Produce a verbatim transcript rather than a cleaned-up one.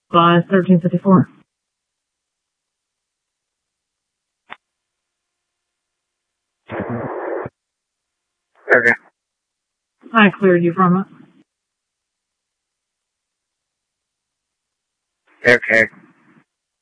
by thirteen fifty-four. Okay. I cleared you from it. Okay.